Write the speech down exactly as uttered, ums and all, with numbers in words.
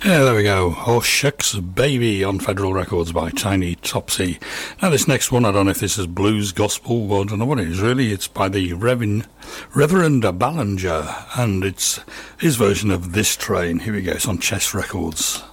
Yeah, there we go. Oh Shucks Baby on Federal Records by Tiny Topsy. Now this next one, I don't know if this is blues, gospel, well, I don't know what it is really. It's by the Reverend, Reverend Ballinger, and it's his version of This Train. Here we go, it's on Chess Records.